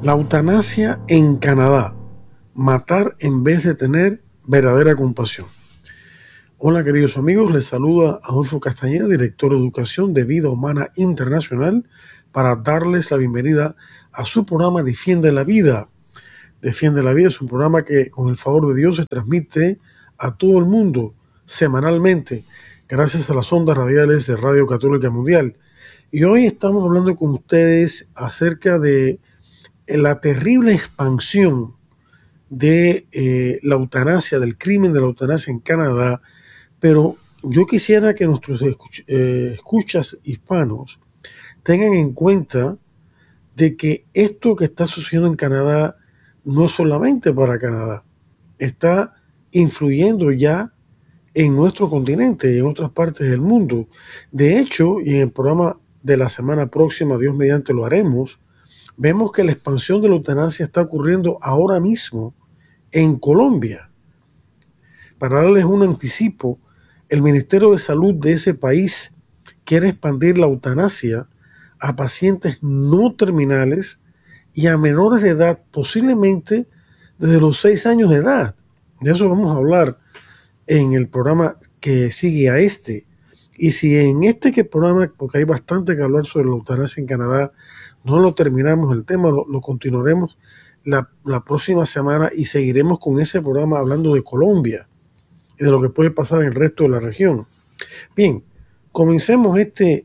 La eutanasia en Canadá. Matar en vez de tener verdadera compasión. Hola queridos amigos, les saluda Adolfo Castañeda, director de Educación de Vida Humana Internacional, para darles la bienvenida a su programa Defiende la Vida. Defiende la Vida es un programa que con el favor de Dios se transmite a todo el mundo semanalmente gracias a las ondas radiales de Radio Católica Mundial. Y hoy estamos hablando con ustedes acerca de la terrible expansión de la eutanasia, del crimen de la eutanasia en Canadá, pero yo quisiera que nuestros escuchas hispanos tengan en cuenta de que esto que está sucediendo en Canadá no es solamente para Canadá, está influyendo ya en nuestro continente y en otras partes del mundo. De hecho, y en el programa de la semana próxima, Dios mediante lo haremos, vemos que la expansión de la eutanasia está ocurriendo ahora mismo en Colombia. Para darles un anticipo, el Ministerio de Salud de ese país quiere expandir la eutanasia a pacientes no terminales y a menores de edad, posiblemente desde los 6 años de edad. De eso vamos a hablar en el programa que sigue a este. Y si en este programa, porque hay bastante que hablar sobre la eutanasia en Canadá, no lo terminamos el tema, lo continuaremos la próxima semana y seguiremos con ese programa hablando de Colombia y de lo que puede pasar en el resto de la región. Bien, comencemos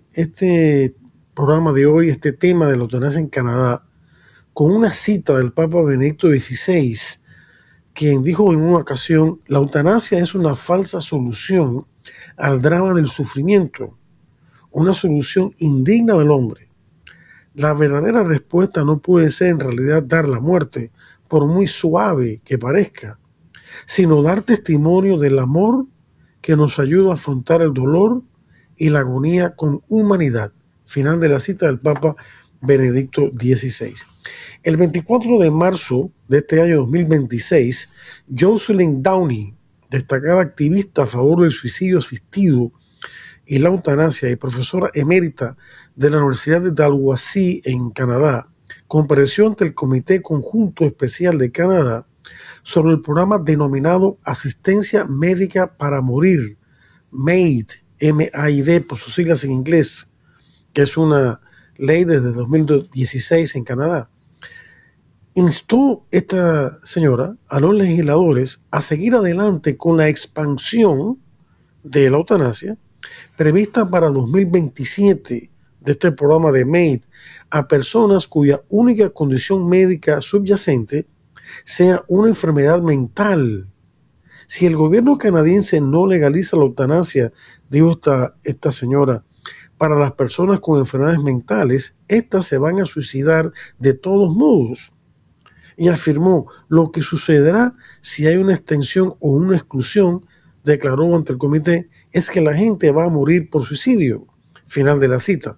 este programa de hoy, este tema de la eutanasia en Canadá, con una cita del Papa Benedicto XVI, quien dijo en una ocasión: la eutanasia es una falsa solución al drama del sufrimiento, una solución indigna del hombre. La verdadera respuesta no puede ser en realidad dar la muerte, por muy suave que parezca, sino dar testimonio del amor que nos ayuda a afrontar el dolor y la agonía con humanidad. Final de la cita del Papa Benedicto XVI. El 24 de marzo de este año 2026, Jocelyn Downey, destacada activista a favor del suicidio asistido y la eutanasia y profesora emérita de la Universidad de Dalhousie en Canadá, compareció ante el Comité Conjunto Especial de Canadá sobre el programa denominado Asistencia Médica para Morir, MAID, M-A-I-D por sus siglas en inglés, que es una ley desde 2016 en Canadá. Instó esta señora a los legisladores a seguir adelante con la expansión de la eutanasia prevista para 2027 de este programa de MAID a personas cuya única condición médica subyacente sea una enfermedad mental. Si el gobierno canadiense no legaliza la eutanasia, dijo esta señora, para las personas con enfermedades mentales, estas se van a suicidar de todos modos. Y afirmó: lo que sucederá si hay una extensión o una exclusión, declaró ante el comité, es que la gente va a morir por suicidio. Final de la cita.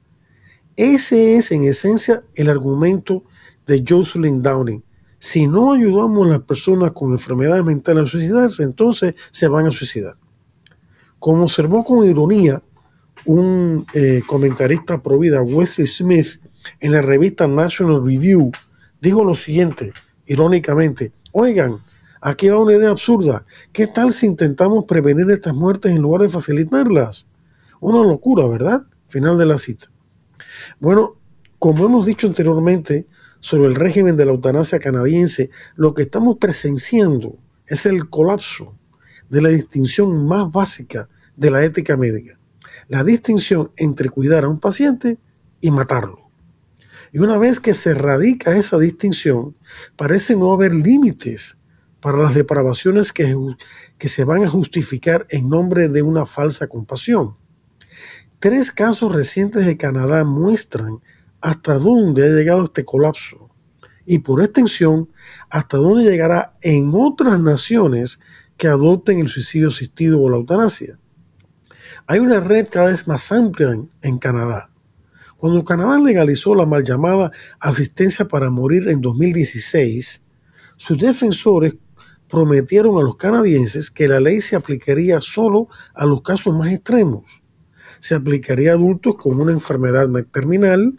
Ese es en esencia el argumento de Jocelyn Downey. Si no ayudamos a las personas con enfermedades mentales a suicidarse, entonces se van a suicidar. Como observó con ironía un comentarista pro vida, Wesley Smith, en la revista National Review, dijo lo siguiente, irónicamente: oigan, aquí va una idea absurda. ¿Qué tal si intentamos prevenir estas muertes en lugar de facilitarlas? Una locura, ¿verdad? Final de la cita. Bueno, como hemos dicho anteriormente sobre el régimen de la eutanasia canadiense, lo que estamos presenciando es el colapso de la distinción más básica de la ética médica. La distinción entre cuidar a un paciente y matarlo. Y una vez que se radica esa distinción, parece no haber límites para las depravaciones que se van a justificar en nombre de una falsa compasión. 3 casos recientes de Canadá muestran hasta dónde ha llegado este colapso y, por extensión, hasta dónde llegará en otras naciones que adopten el suicidio asistido o la eutanasia. Hay una red cada vez más amplia en Canadá. Cuando Canadá legalizó la mal llamada asistencia para morir en 2016, sus defensores prometieron a los canadienses que la ley se aplicaría solo a los casos más extremos. Se aplicaría a adultos con una enfermedad terminal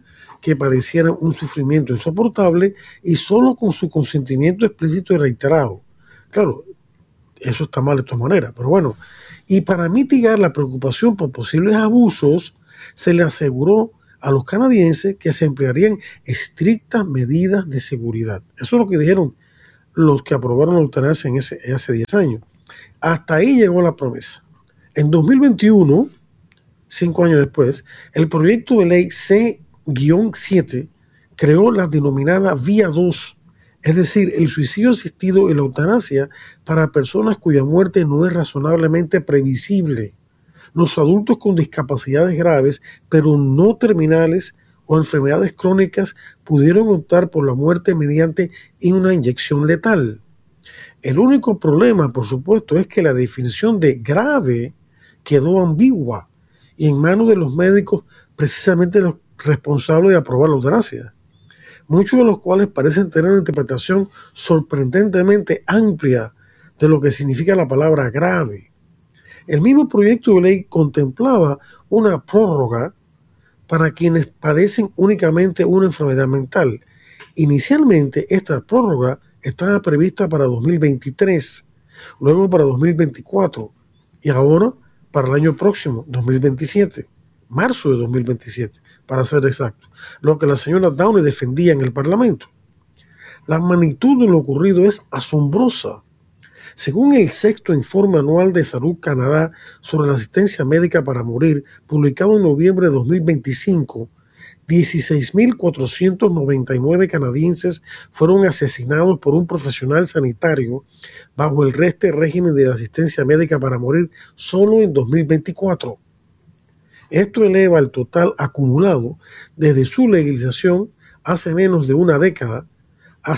que padecieran un sufrimiento insoportable y solo con su consentimiento explícito y reiterado. Claro, eso está mal de todas maneras, pero bueno. Y para mitigar la preocupación por posibles abusos, se le aseguró a los canadienses que se emplearían estrictas medidas de seguridad. Eso es lo que dijeron los que aprobaron la eutanasia hace 10 años. Hasta ahí llegó la promesa. En 2021, 5 años después, el proyecto de ley C-7 creó la denominada Vía 2, es decir, el suicidio asistido y la eutanasia para personas cuya muerte no es razonablemente previsible. Los adultos con discapacidades graves, pero no terminales o enfermedades crónicas, pudieron optar por la muerte mediante una inyección letal. El único problema, por supuesto, es que la definición de grave quedó ambigua y en manos de los médicos, precisamente los responsables de aprobar la eutanasia, muchos de los cuales parecen tener una interpretación sorprendentemente amplia de lo que significa la palabra grave. El mismo proyecto de ley contemplaba una prórroga para quienes padecen únicamente una enfermedad mental. Inicialmente, esta prórroga estaba prevista para 2023, luego para 2024 y ahora para el año próximo, 2027, marzo de 2027, para ser exacto, lo que la señora Downey defendía en el Parlamento. La magnitud de lo ocurrido es asombrosa. Según el sexto informe anual de Salud Canadá sobre la asistencia médica para morir, publicado en noviembre de 2025, 16.499 canadienses fueron asesinados por un profesional sanitario bajo el régimen de la asistencia médica para morir solo en 2024. Esto eleva el total acumulado desde su legalización hace menos de una década a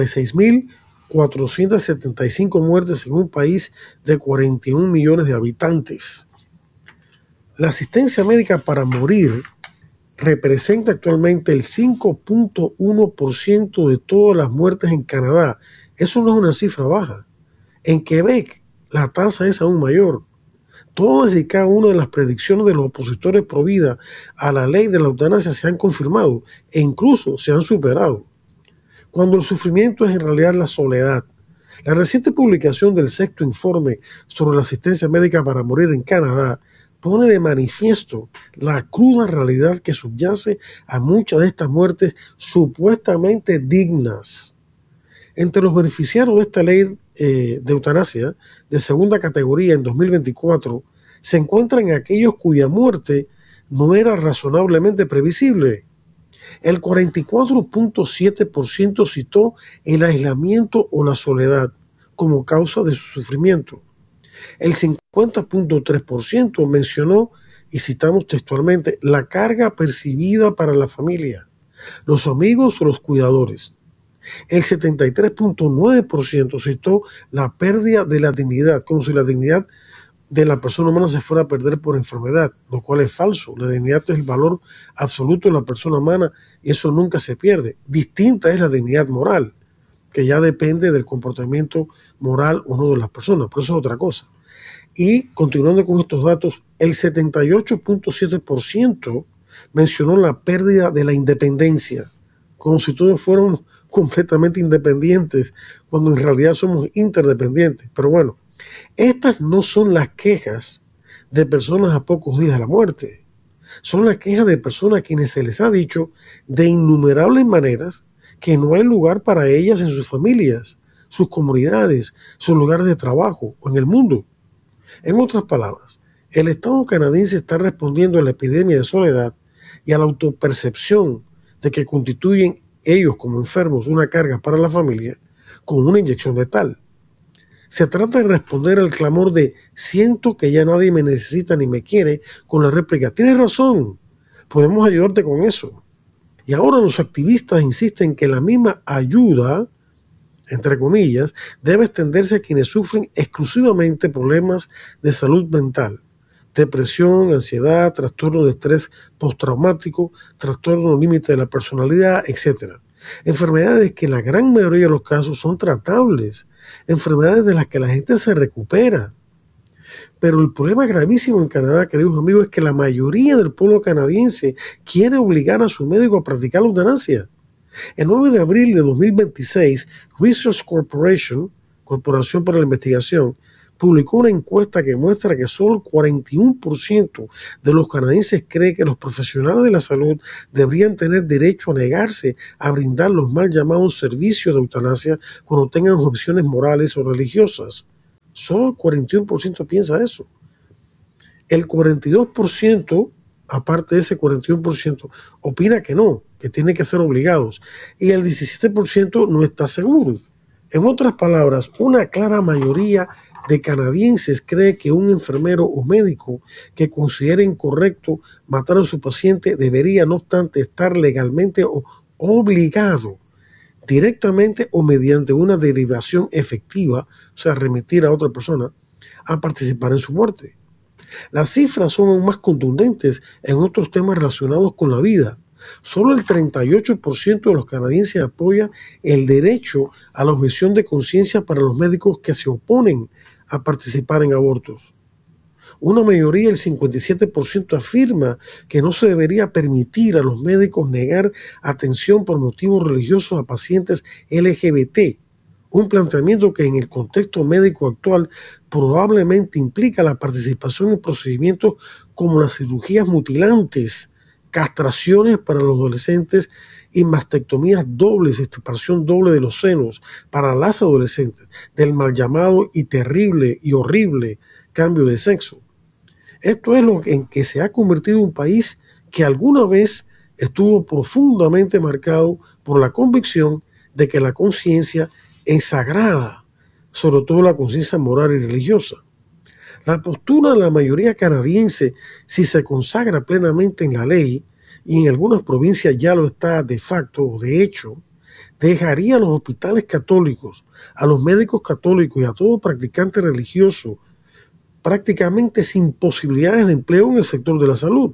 76.475 muertes en un país de 41 millones de habitantes. La asistencia médica para morir representa actualmente el 5.1% de todas las muertes en Canadá. Eso no es una cifra baja. En Quebec la tasa es aún mayor. Todas y cada una de las predicciones de los opositores pro vida a la ley de la eutanasia se han confirmado e incluso se han superado. Cuando el sufrimiento es en realidad la soledad. La reciente publicación del sexto informe sobre la asistencia médica para morir en Canadá pone de manifiesto la cruda realidad que subyace a muchas de estas muertes supuestamente dignas. Entre los beneficiarios de esta ley de eutanasia de segunda categoría en 2024 se encuentran aquellos cuya muerte no era razonablemente previsible. El 44.7% citó el aislamiento o la soledad como causa de su sufrimiento. El 50.3% mencionó, y citamos textualmente, la carga percibida para la familia, los amigos o los cuidadores. El 73.9% citó la pérdida de la dignidad, como si la dignidad de la persona humana se fuera a perder por enfermedad, lo cual es falso. La dignidad es el valor absoluto de la persona humana y eso nunca se pierde. Distinta es la dignidad moral, que ya depende del comportamiento moral o no de las personas, pero eso es otra cosa. Y continuando con estos datos, el 78.7% mencionó la pérdida de la independencia, como si todos fuéramos completamente independientes, cuando en realidad somos interdependientes. Pero bueno, estas no son las quejas de personas a pocos días de la muerte. Son las quejas de personas a quienes se les ha dicho de innumerables maneras que no hay lugar para ellas en sus familias, sus comunidades, sus lugares de trabajo o en el mundo. En otras palabras, el Estado canadiense está respondiendo a la epidemia de soledad y a la autopercepción de que constituyen ellos como enfermos una carga para la familia con una inyección letal. Se trata de responder al clamor de siento que ya nadie me necesita ni me quiere con la réplica, tienes razón, podemos ayudarte con eso. Y ahora los activistas insisten que la misma ayuda, entre comillas, debe extenderse a quienes sufren exclusivamente problemas de salud mental, depresión, ansiedad, trastorno de estrés postraumático, trastorno límite de la personalidad, etc. Enfermedades que en la gran mayoría de los casos son tratables, enfermedades de las que la gente se recupera. Pero el problema gravísimo en Canadá, queridos amigos, es que la mayoría del pueblo canadiense quiere obligar a su médico a practicar la eutanasia. El 9 de abril de 2026, Research Corporation, Corporación para la Investigación, publicó una encuesta que muestra que solo el 41% de los canadienses cree que los profesionales de la salud deberían tener derecho a negarse a brindar los mal llamados servicios de eutanasia cuando tengan opciones morales o religiosas. Solo el 41% piensa eso. El 42%, aparte de ese 41%, opina que no, que tienen que ser obligados. Y el 17% no está seguro. En otras palabras, una clara mayoría de canadienses cree que un enfermero o médico que considere incorrecto matar a su paciente debería, no obstante, estar legalmente obligado, directamente o mediante una derivación efectiva, o sea, remitir a otra persona, a participar en su muerte. Las cifras son aún más contundentes en otros temas relacionados con la vida. Solo el 38% de los canadienses apoya el derecho a la objeción de conciencia para los médicos que se oponen a participar en abortos. Una mayoría, el 57%, afirma que no se debería permitir a los médicos negar atención por motivos religiosos a pacientes LGBT, un planteamiento que en el contexto médico actual probablemente implica la participación en procedimientos como las cirugías mutilantes, castraciones para los adolescentes y mastectomías dobles, extirpación doble de los senos para las adolescentes, del mal llamado y terrible y horrible cambio de sexo. Esto es lo en que se ha convertido un país que alguna vez estuvo profundamente marcado por la convicción de que la conciencia es sagrada, sobre todo la conciencia moral y religiosa. La postura de la mayoría canadiense, si se consagra plenamente en la ley, y en algunas provincias ya lo está de facto o de hecho, dejaría a los hospitales católicos, a los médicos católicos y a todo practicante religioso prácticamente sin posibilidades de empleo en el sector de la salud.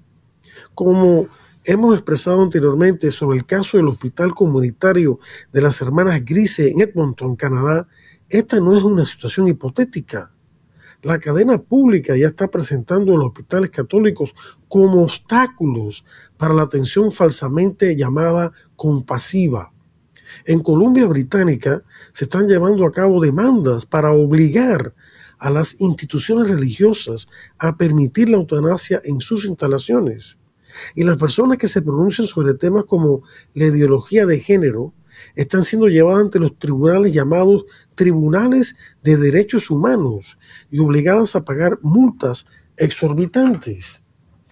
Como hemos expresado anteriormente sobre el caso del hospital comunitario de las hermanas Grise en Edmonton, Canadá, esta no es una situación hipotética. La cadena pública ya está presentando a los hospitales católicos como obstáculos para la atención falsamente llamada compasiva. En Columbia Británica se están llevando a cabo demandas para obligar a las instituciones religiosas a permitir la eutanasia en sus instalaciones. Y las personas que se pronuncian sobre temas como la ideología de género están siendo llevadas ante los tribunales llamados Tribunales de Derechos Humanos y obligadas a pagar multas exorbitantes.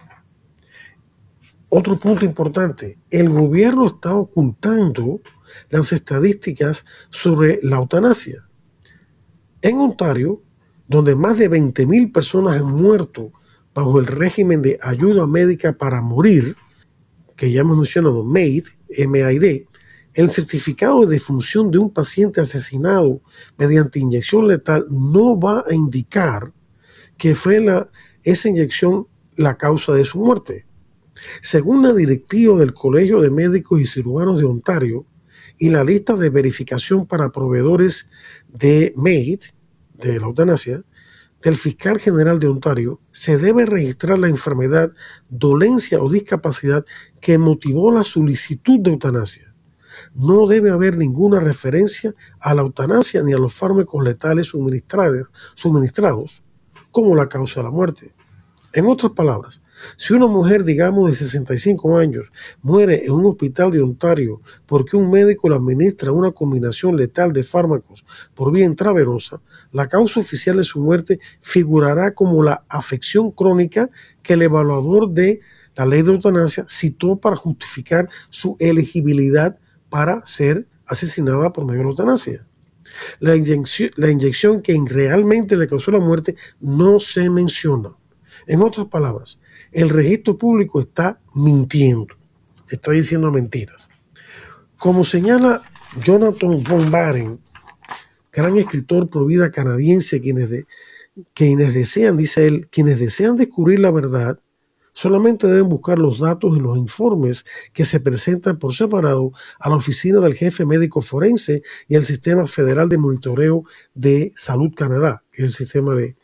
Otro punto importante, el gobierno está ocultando las estadísticas sobre la eutanasia. En Ontario, donde más de 20,000 personas han muerto bajo el régimen de ayuda médica para morir, que ya hemos mencionado, MAID, M-A-I-D, el certificado de defunción de un paciente asesinado mediante inyección letal no va a indicar que fue esa inyección la causa de su muerte. Según la directiva del Colegio de Médicos y Cirujanos de Ontario y la lista de verificación para proveedores de MAID, de la eutanasia, del fiscal general de Ontario, se debe registrar la enfermedad, dolencia o discapacidad que motivó la solicitud de eutanasia. No debe haber ninguna referencia a la eutanasia ni a los fármacos letales suministrados como la causa de la muerte. En otras palabras, si una mujer, digamos, de 65 años muere en un hospital de Ontario porque un médico le administra una combinación letal de fármacos por vía intravenosa, la causa oficial de su muerte figurará como la afección crónica que el evaluador de la ley de eutanasia citó para justificar su elegibilidad para ser asesinada por medio de la eutanasia. La inyección que realmente le causó la muerte no se menciona. En otras palabras, el registro público está mintiendo, está diciendo mentiras. Como señala Jonathan von Baren, gran escritor pro vida canadiense, quienes desean, dice él, quienes desean descubrir la verdad, solamente deben buscar los datos en los informes que se presentan por separado a la oficina del jefe médico forense y al Sistema Federal de Monitoreo de Salud Canadá, que es el sistema de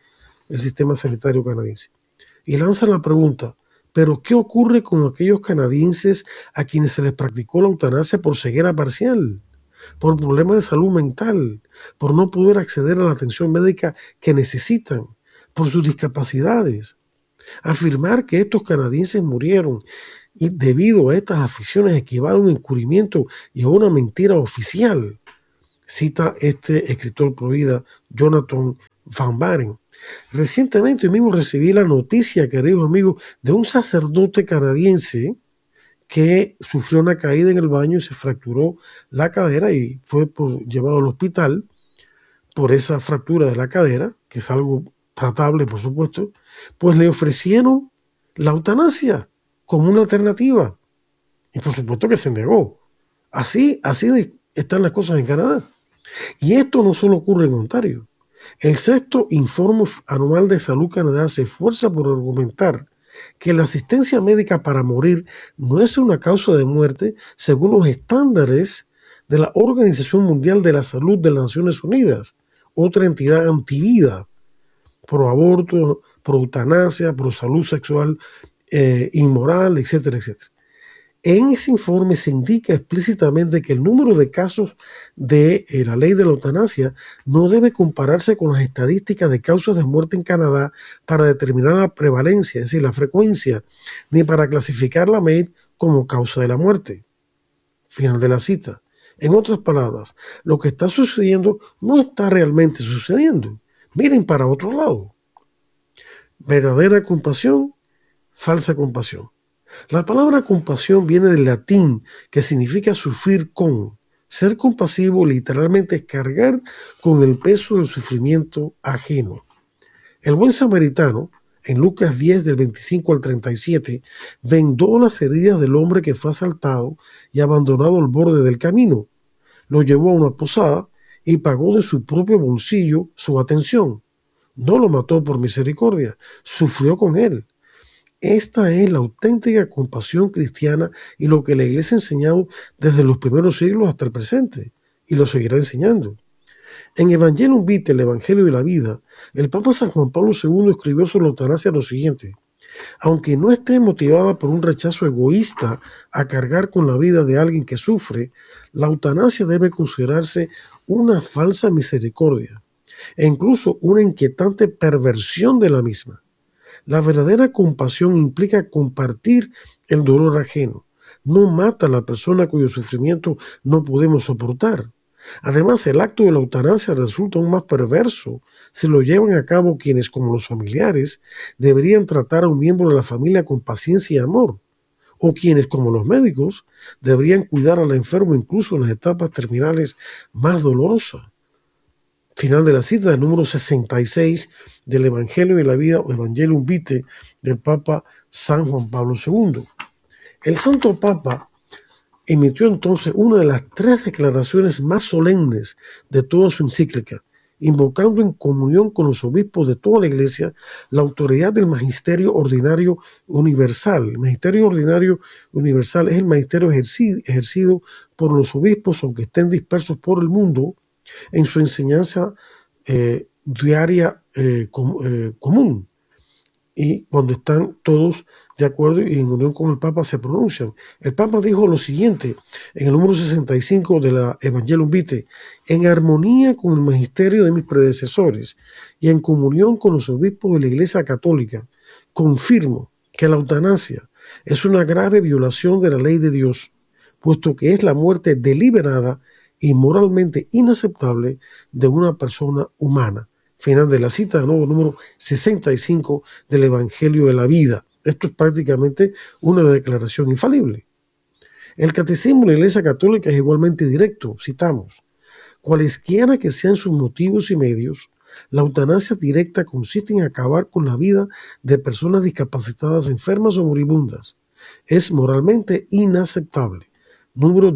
el sistema sanitario canadiense. Y lanza la pregunta, ¿pero qué ocurre con aquellos canadienses a quienes se les practicó la eutanasia por ceguera parcial, por problemas de salud mental, por no poder acceder a la atención médica que necesitan, por sus discapacidades? Afirmar que estos canadienses murieron y debido a estas aficiones equivale a un encubrimiento y a una mentira oficial, cita este escritor pro vida, Jonathan Van Baren. Recientemente mismo recibí la noticia, queridos amigos, de un sacerdote canadiense que sufrió una caída en el baño y se fracturó la cadera y fue llevado al hospital por esa fractura de la cadera, que es algo tratable, por supuesto. Pues le ofrecieron la eutanasia como una alternativa y por supuesto que se negó. Así están las cosas en Canadá. Y esto no solo ocurre en Ontario. El sexto Informe Anual de Salud Canadá se esfuerza por argumentar que la asistencia médica para morir no es una causa de muerte según los estándares de la Organización Mundial de la Salud de las Naciones Unidas, otra entidad antivida, pro aborto, pro eutanasia, pro salud sexual inmoral, etcétera, etcétera. En ese informe se indica explícitamente que el número de casos de la ley de la eutanasia no debe compararse con las estadísticas de causas de muerte en Canadá para determinar la prevalencia, es decir, la frecuencia, ni para clasificar la MAID como causa de la muerte. Final de la cita. En otras palabras, lo que está sucediendo no está realmente sucediendo. Miren para otro lado. Verdadera compasión, falsa compasión. La palabra compasión viene del latín, que significa sufrir con. Ser compasivo literalmente es cargar con el peso del sufrimiento ajeno. El buen samaritano, en Lucas 10, del 25 al 37, vendó las heridas del hombre que fue asaltado y abandonado al borde del camino. Lo llevó a una posada y pagó de su propio bolsillo su atención. No lo mató por misericordia, sufrió con él. Esta es la auténtica compasión cristiana y lo que la Iglesia ha enseñado desde los primeros siglos hasta el presente, y lo seguirá enseñando. En Evangelium Vitae, el Evangelio de la Vida, el Papa San Juan Pablo II escribió sobre la eutanasia lo siguiente: aunque no esté motivada por un rechazo egoísta a cargar con la vida de alguien que sufre, la eutanasia debe considerarse una falsa misericordia e incluso una inquietante perversión de la misma. La verdadera compasión implica compartir el dolor ajeno. No mata a la persona cuyo sufrimiento no podemos soportar. Además, el acto de la eutanasia resulta aún más perverso si lo llevan a cabo quienes, como los familiares, deberían tratar a un miembro de la familia con paciencia y amor, o quienes, como los médicos, deberían cuidar al enfermo incluso en las etapas terminales más dolorosas. Final de la cita del número 66 del Evangelio de la Vida o Evangelium Vitae del Papa San Juan Pablo II. El Santo Papa emitió entonces una de las 3 declaraciones más solemnes de toda su encíclica, invocando en comunión con los obispos de toda la Iglesia la autoridad del Magisterio Ordinario Universal. El Magisterio Ordinario Universal es el magisterio ejercido por los obispos, aunque estén dispersos por el mundo, en su enseñanza diaria común. Y cuando están todos de acuerdo y en unión con el Papa se pronuncian. El Papa dijo lo siguiente en el número 65 de la Evangelium Vitae: en armonía con el magisterio de mis predecesores y en comunión con los obispos de la Iglesia Católica, confirmo que la eutanasia es una grave violación de la ley de Dios, puesto que es la muerte deliberada y moralmente inaceptable de una persona humana. Final de la cita, de nuevo, número 65 del Evangelio de la Vida. Esto es prácticamente una declaración infalible. El Catecismo de la Iglesia Católica es igualmente directo. Citamos: cualesquiera que sean sus motivos y medios, la eutanasia directa consiste en acabar con la vida de personas discapacitadas, enfermas o moribundas. Es moralmente inaceptable. Número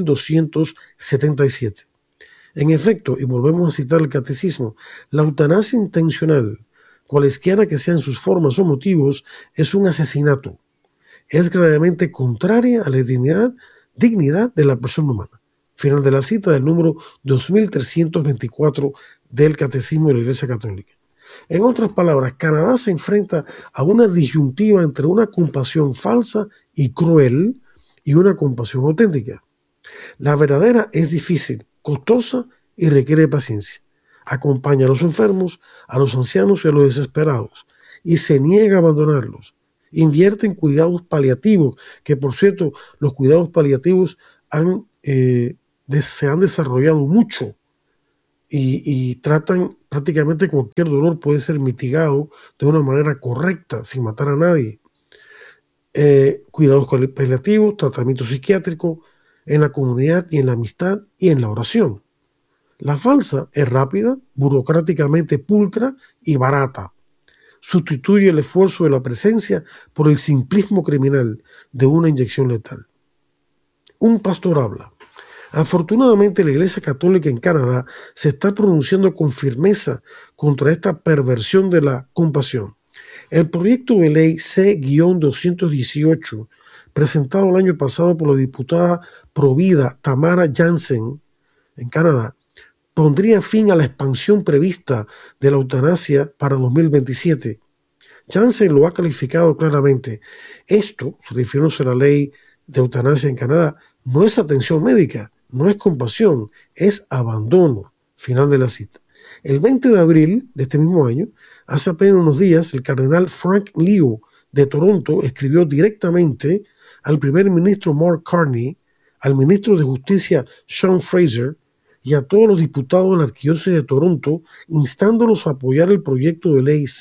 2277. En efecto, y volvemos a citar el Catecismo, la eutanasia intencional, cualesquiera que sean sus formas o motivos, es un asesinato. Es gravemente contraria a la dignidad de la persona humana. Final de la cita del número 2324 del Catecismo de la Iglesia Católica. En otras palabras, Canadá se enfrenta a una disyuntiva entre una compasión falsa y cruel y una compasión auténtica. La verdadera es difícil, costosa y requiere paciencia. Acompaña a los enfermos, a los ancianos y a los desesperados y se niega a abandonarlos. Invierte en cuidados paliativos, que por cierto, los cuidados paliativos se han desarrollado mucho y tratan prácticamente cualquier dolor puede ser mitigado de una manera correcta, sin matar a nadie. Cuidados paliativos, tratamiento psiquiátrico en la comunidad y en la amistad y en la oración. La falsa es rápida, burocráticamente pulcra y barata. Sustituye el esfuerzo de la presencia por el simplismo criminal de una inyección letal. Un pastor habla. Afortunadamente, la Iglesia Católica en Canadá se está pronunciando con firmeza contra esta perversión de la compasión. El proyecto de ley C-218, presentado el año pasado por la diputada provida Tamara Jansen en Canadá, pondría fin a la expansión prevista de la eutanasia para 2027. Jansen lo ha calificado claramente. Esto, refiriéndose a la ley de eutanasia en Canadá, no es atención médica, no es compasión, es abandono. Final de la cita. El 20 de abril de este mismo año, hace apenas unos días, el cardenal Frank Liu de Toronto escribió directamente al primer ministro Mark Carney, al ministro de Justicia Sean Fraser y a todos los diputados de la Arquidiócesis de Toronto, instándolos a apoyar el proyecto de ley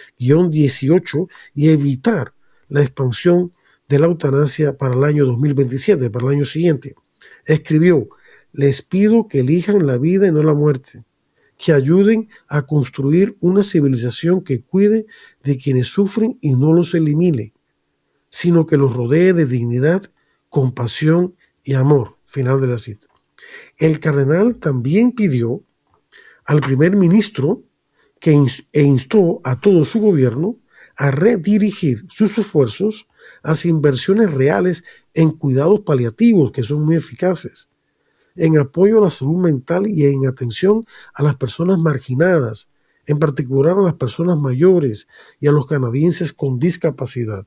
C-18 y evitar la expansión de la eutanasia para el año 2027, para el año siguiente. Escribió: les pido que elijan la vida y no la muerte, que ayuden a construir una civilización que cuide de quienes sufren y no los elimine, sino que los rodee de dignidad, compasión y amor. Final de la cita. El cardenal también pidió al primer ministro e instó a todo su gobierno a redirigir sus esfuerzos hacia inversiones reales en cuidados paliativos que son muy eficaces, en apoyo a la salud mental y en atención a las personas marginadas, en particular a las personas mayores y a los canadienses con discapacidad.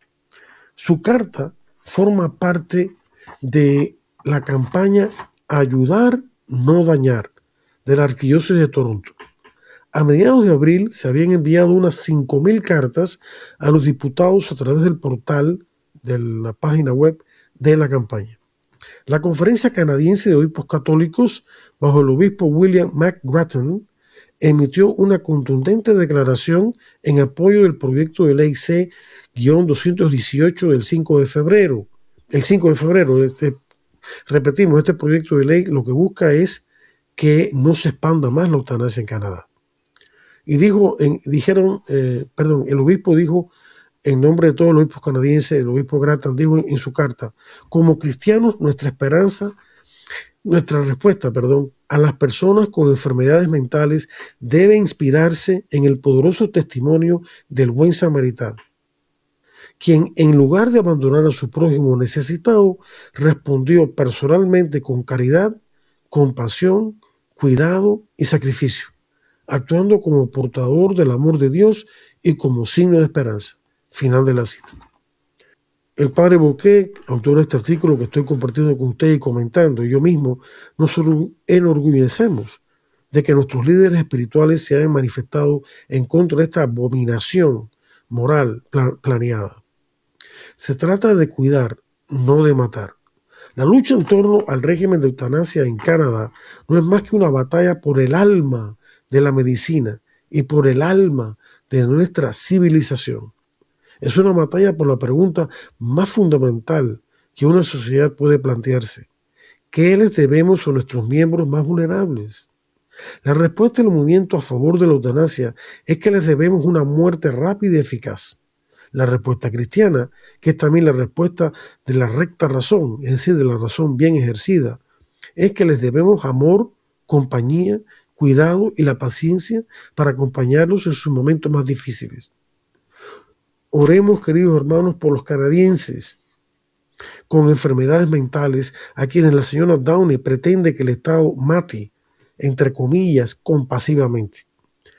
Su carta forma parte de la campaña Ayudar, no dañar, de la Arquidiócesis de Toronto. A mediados de abril se habían enviado unas 5,000 cartas a los diputados a través del portal de la página web de la campaña. La Conferencia Canadiense de Obispos Católicos, bajo el obispo William McGrattan, emitió una contundente declaración en apoyo del proyecto de ley C-218 del 5 de febrero. El 5 de febrero, repetimos, este proyecto de ley lo que busca es que no se expanda más la eutanasia en Canadá. Y el obispo dijo, en nombre de todos los obispos canadienses, el obispo Grattan dijo en su carta: como cristianos, nuestra respuesta a las personas con enfermedades mentales debe inspirarse en el poderoso testimonio del buen samaritano, quien en lugar de abandonar a su prójimo necesitado, respondió personalmente con caridad, compasión, cuidado y sacrificio, actuando como portador del amor de Dios y como signo de esperanza. Final de la cita. El padre Bouquet, autor de este artículo que estoy compartiendo con usted y comentando, y yo mismo, nos enorgullecemos de que nuestros líderes espirituales se hayan manifestado en contra de esta abominación moral planeada. Se trata de cuidar, no de matar. La lucha en torno al régimen de eutanasia en Canadá no es más que una batalla por el alma de la medicina y por el alma de nuestra civilización. Es una batalla por la pregunta más fundamental que una sociedad puede plantearse: ¿qué les debemos a nuestros miembros más vulnerables? La respuesta del movimiento a favor de la eutanasia es que les debemos una muerte rápida y eficaz. La respuesta cristiana, que es también la respuesta de la recta razón, es decir, de la razón bien ejercida, es que les debemos amor, compañía, cuidado y la paciencia para acompañarlos en sus momentos más difíciles. Oremos, queridos hermanos, por los canadienses con enfermedades mentales a quienes la señora Downey pretende que el Estado mate, entre comillas, compasivamente.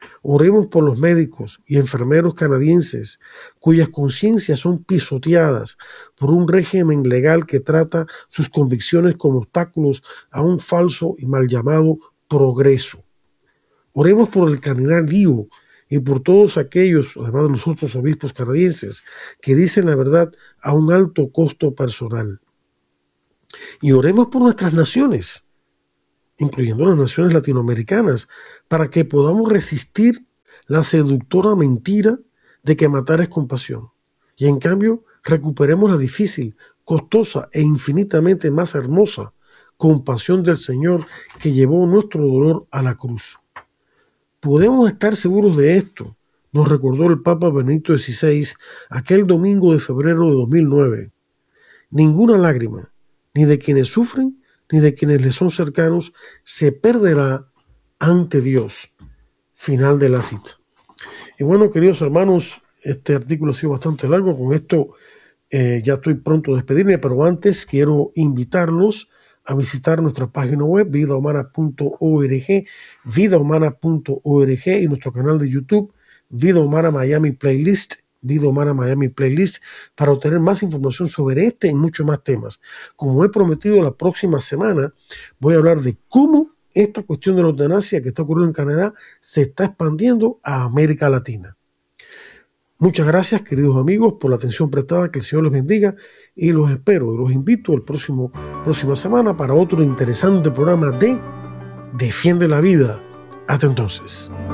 Oremos por los médicos y enfermeros canadienses cuyas conciencias son pisoteadas por un régimen legal que trata sus convicciones como obstáculos a un falso y mal llamado progreso. Oremos por el cardenal Liu y por todos aquellos, además de los otros obispos canadienses, que dicen la verdad a un alto costo personal. Y oremos por nuestras naciones, incluyendo las naciones latinoamericanas, para que podamos resistir la seductora mentira de que matar es compasión. Y en cambio, recuperemos la difícil, costosa e infinitamente más hermosa compasión del Señor que llevó nuestro dolor a la cruz. Podemos estar seguros de esto, nos recordó el Papa Benedicto XVI aquel domingo de febrero de 2009. Ninguna lágrima, ni de quienes sufren, ni de quienes les son cercanos, se perderá ante Dios. Final de la cita. Y bueno, queridos hermanos, este artículo ha sido bastante largo. Con esto ya estoy pronto a despedirme, pero antes quiero invitarlos a visitar nuestra página web vidahumana.org, vidahumana.org y nuestro canal de YouTube, Vida Humana Miami Playlist, Vida Humana Miami Playlist, para obtener más información sobre este y muchos más temas. Como he prometido, la próxima semana voy a hablar de cómo esta cuestión de la eutanasia que está ocurriendo en Canadá se está expandiendo a América Latina. Muchas gracias, queridos amigos, por la atención prestada. Que el Señor les bendiga y los espero y los invito el próxima semana para otro interesante programa de Defiende la Vida. Hasta entonces.